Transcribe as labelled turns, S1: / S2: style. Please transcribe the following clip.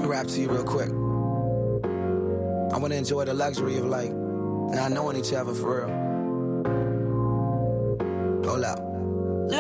S1: Rap to you real quick. I want to enjoy the luxury of like not knowing each other for real. Hold up.